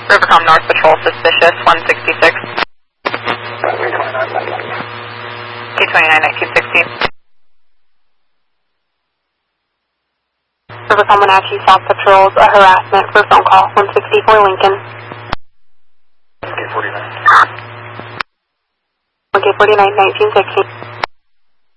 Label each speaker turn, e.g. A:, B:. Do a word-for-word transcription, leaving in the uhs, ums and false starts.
A: Rivercom North Patrol, suspicious, one sixty-six. K twenty-nine, nineteen sixteen. Rivercom Wenatchee South Patrols, a harassment for phone call, one sixty-four Lincoln.
B: K forty-nine.
A: K forty-nine, nineteen sixteen.